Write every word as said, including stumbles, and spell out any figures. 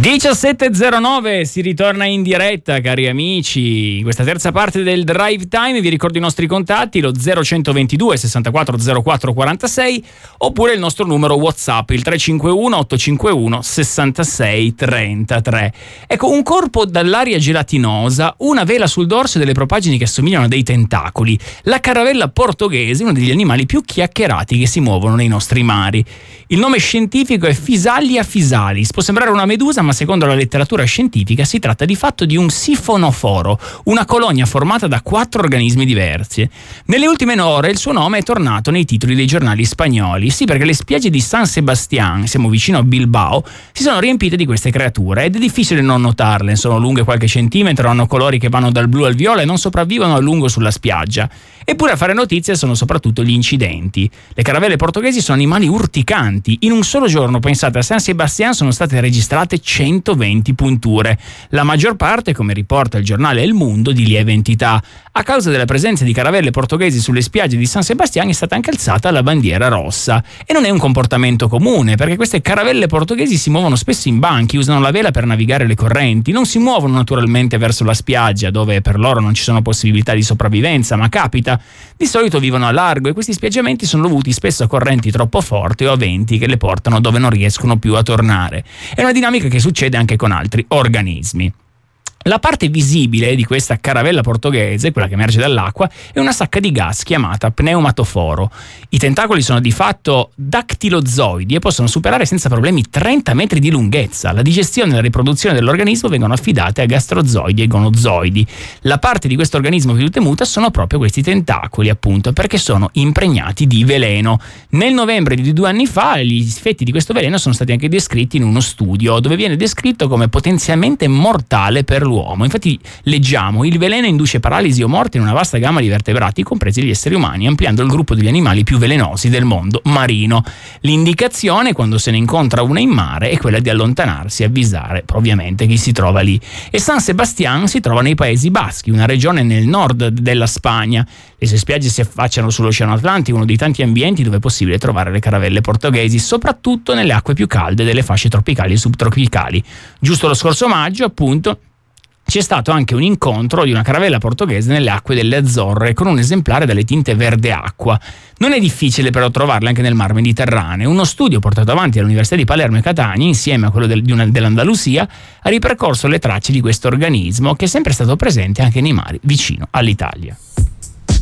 diciassette e zero nove, si ritorna in diretta, cari amici. In questa terza parte del Drive Time vi ricordo i nostri contatti, lo zero centoventidue sessantaquattro zero quattro quarantasei oppure il nostro numero WhatsApp, il tre cinque uno otto cinque uno sessantasei trentatré. Ecco, un corpo dall'aria gelatinosa, una vela sul dorso e delle propaggini che assomigliano a dei tentacoli. La caravella portoghese, uno degli animali più chiacchierati che si muovono nei nostri mari. Il nome scientifico è Physalia physalis. Può sembrare una medusa, ma secondo la letteratura scientifica si tratta di fatto di un sifonoforo, una colonia formata da quattro organismi diversi. Nelle ultime ore il suo nome è tornato nei titoli dei giornali spagnoli, sì, perché le spiagge di San Sebastián, siamo vicino a Bilbao, si sono riempite di queste creature ed è difficile non notarle. Sono lunghe qualche centimetro, hanno colori che vanno dal blu al viola e non sopravvivono a lungo sulla spiaggia. Eppure a fare notizia sono soprattutto gli incidenti. Le caravelle portoghesi sono animali urticanti. In un solo giorno, pensate, a San Sebastián sono state registrate centoventi punture. La maggior parte, come riporta il giornale El Mundo, di lieve entità. A causa della presenza di caravelle portoghesi sulle spiagge di San Sebastián è stata anche alzata la bandiera rossa. E non è un comportamento comune, perché queste caravelle portoghesi si muovono spesso in banchi, usano la vela per navigare le correnti, non si muovono naturalmente verso la spiaggia, dove per loro non ci sono possibilità di sopravvivenza, ma capita. Di solito vivono a largo e questi spiaggiamenti sono dovuti spesso a correnti troppo forti o a venti che le portano dove non riescono più a tornare. È una dinamica che succede anche con altri organismi. La parte visibile di questa caravella portoghese, quella che emerge dall'acqua, è una sacca di gas chiamata pneumatoforo. I tentacoli sono di fatto dactilozoidi e possono superare senza problemi trenta metri di lunghezza. La digestione e la riproduzione dell'organismo vengono affidate a gastrozoidi e gonozoidi. La parte di questo organismo più temuta sono proprio questi tentacoli, appunto, perché sono impregnati di veleno. Nel novembre di due anni fa gli effetti di questo veleno sono stati anche descritti in uno studio, dove viene descritto come potenzialmente mortale per l'uomo. Uomo. Infatti leggiamo: il veleno induce paralisi o morte in una vasta gamma di vertebrati, compresi gli esseri umani, ampliando il gruppo degli animali più velenosi del mondo marino. L'indicazione, quando se ne incontra una in mare, è quella di allontanarsi e avvisare ovviamente chi si trova lì. E San Sebastián si trova nei Paesi Baschi, una regione nel nord della Spagna. Le sue spiagge si affacciano sull'Oceano Atlantico, uno dei tanti ambienti dove è possibile trovare le caravelle portoghesi, soprattutto nelle acque più calde delle fasce tropicali e subtropicali. Giusto lo scorso maggio, appunto, c'è stato anche un incontro di una caravella portoghese nelle acque delle Azzorre con un esemplare dalle tinte verde acqua. Non è difficile però trovarle anche nel Mar Mediterraneo. Uno studio portato avanti dall'Università di Palermo e Catania, insieme a quello del, di una, dell'Andalusia, ha ripercorso le tracce di questo organismo che è sempre stato presente anche nei mari vicino all'Italia.